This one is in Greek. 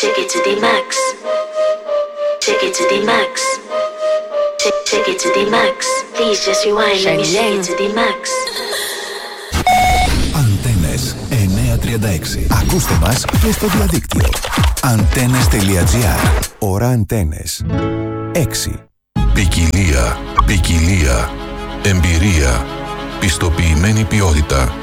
Take it to the max. Take it to the max. Take it to the max. Please just rewind. Let me take it to the max. Αντένες 936. Ακούστε μας και στο διαδίκτυο. Antennes.gr. Ώρα Αντένες 6. Ποικιλία, ποικιλία, εμπειρία, πιστοποιημένη ποιότητα.